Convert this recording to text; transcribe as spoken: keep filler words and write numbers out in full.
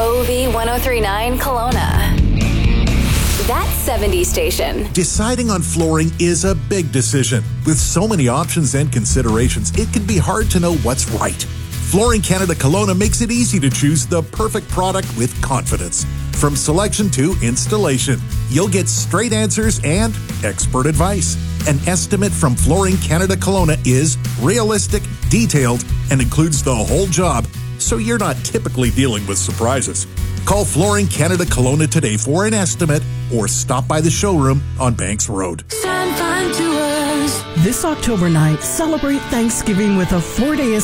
O V ten thirty-nine Kelowna. That seventies station. Deciding on flooring is a big decision. With so many options and considerations, it can be hard to know what's right. Flooring Canada Kelowna makes it easy to choose the perfect product with confidence. From selection to installation, you'll get straight answers and expert advice. An estimate from Flooring Canada Kelowna is realistic, detailed, and includes the whole job, so you're not typically dealing with surprises. Call Flooring Canada Kelowna today for an estimate or stop by the showroom on Banks Road. This October night, celebrate Thanksgiving with a four-day